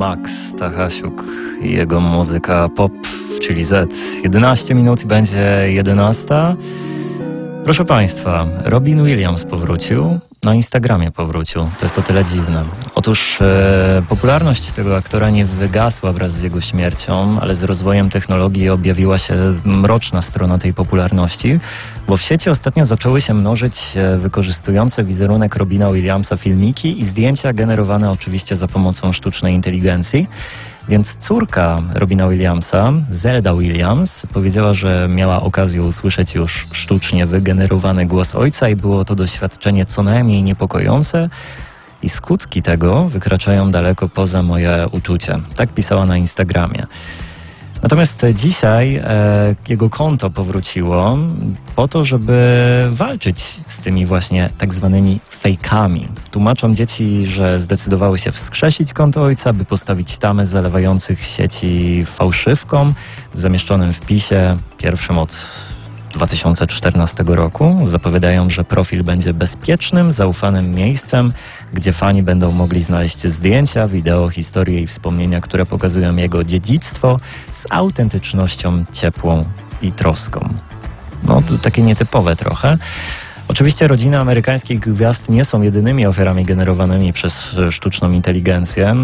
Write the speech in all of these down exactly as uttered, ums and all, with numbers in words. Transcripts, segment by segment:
Max Stachasiuk i jego muzyka pop w Chili Z. jedenaście minut i będzie jedenasta. Proszę Państwa, Robin Williams powrócił, na Instagramie powrócił. To jest o tyle dziwne. Otóż e, popularność tego aktora nie wygasła wraz z jego śmiercią, ale z rozwojem technologii objawiła się mroczna strona tej popularności, bo w sieci ostatnio zaczęły się mnożyć e, wykorzystujące wizerunek Robina Williamsa filmiki i zdjęcia generowane oczywiście za pomocą sztucznej inteligencji. Więc córka Robina Williamsa, Zelda Williams, powiedziała, że miała okazję usłyszeć już sztucznie wygenerowany głos ojca i było to doświadczenie co najmniej niepokojące i skutki tego wykraczają daleko poza moje uczucie. Tak pisała na Instagramie. Natomiast dzisiaj e, jego konto powróciło po to, żeby walczyć z tymi właśnie tak zwanymi fejkami. Tłumaczą dzieci, że zdecydowały się wskrzesić konto ojca, by postawić tamę zalewających sieci fałszywką w zamieszczonym wpisie, pierwszym od dwa tysiące czternastego roku. Zapowiadają, że profil będzie bezpiecznym, zaufanym miejscem, gdzie fani będą mogli znaleźć zdjęcia, wideo, historie i wspomnienia, które pokazują jego dziedzictwo z autentycznością ciepłą i troską. No, to takie nietypowe trochę. Oczywiście rodziny amerykańskich gwiazd nie są jedynymi ofiarami generowanymi przez sztuczną inteligencję,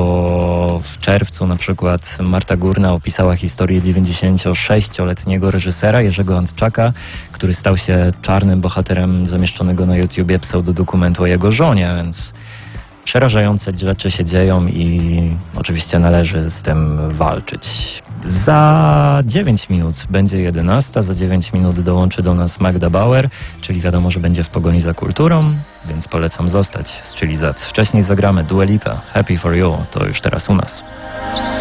bo w czerwcu na przykład Marta Górna opisała historię dziewięćdziesięciosześcioletniego reżysera Jerzego Antczaka, który stał się czarnym bohaterem zamieszczonego na YouTubie pseudodokumentu o jego żonie, więc przerażające rzeczy się dzieją i oczywiście należy z tym walczyć. Za dziewięć minut będzie jedenasta, za dziewięć minut dołączy do nas Magda Bauer, czyli wiadomo, że będzie w pogoni za kulturą, więc polecam zostać z Chili Z. Wcześniej zagramy Dua Lipa, Happy for You, to już teraz u nas.